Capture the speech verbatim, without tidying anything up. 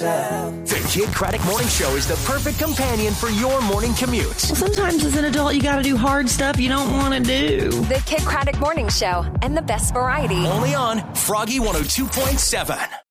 The Kid Craddock Morning Show is the perfect companion for your morning commute. Well, sometimes as an adult, you got to do hard stuff you don't want to do. The Kid Craddock Morning Show and the best variety. Only on Froggy one oh two point seven.